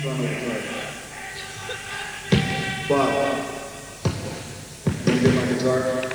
front of the guitar. Bob, can you get my guitar?